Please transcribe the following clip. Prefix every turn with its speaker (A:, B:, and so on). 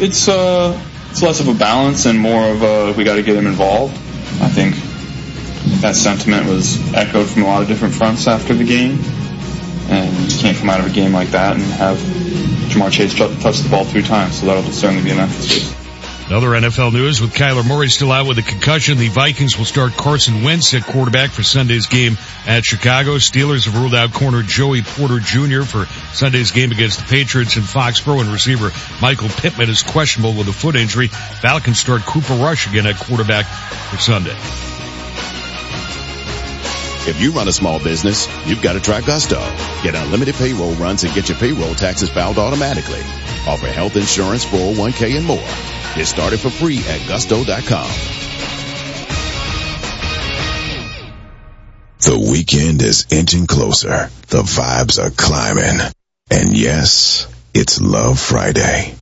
A: it's less of a balance and more of a we got to get him involved. I think that sentiment was echoed from a lot of different fronts after the game, and you can't come out of a game like that and have Ja'Marr Chase touch the ball 3 times, so that'll certainly be an emphasis.
B: Other NFL news, with Kyler Murray still out with a concussion, the Vikings will start Carson Wentz at quarterback for Sunday's game at Chicago. Steelers have ruled out corner Joey Porter Jr. for Sunday's game against the Patriots in Foxborough, and receiver Michael Pittman is questionable with a foot injury. Falcons start Cooper Rush again at quarterback for Sunday.
C: If you run a small business, you've got to try Gusto. Get unlimited payroll runs and get your payroll taxes filed automatically. Offer health insurance, 401k, and more. Get started for free at gusto.com.
D: The weekend is inching closer. The vibes are climbing. And yes, it's Love Friday.